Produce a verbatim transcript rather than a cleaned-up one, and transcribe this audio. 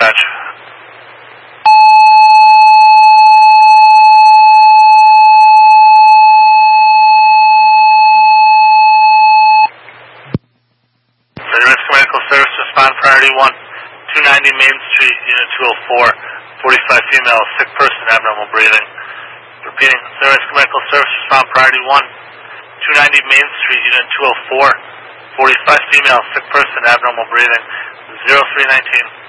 dispatch. Rescue Medical Service, respond priority one, two ninety Main Street, Unit two oh four, forty-five female, sick person, abnormal breathing. Repeating, Rescue Medical Service, respond priority one, two ninety Main Street, Unit two oh four, forty-five female, sick person, abnormal breathing, zero three nineteen.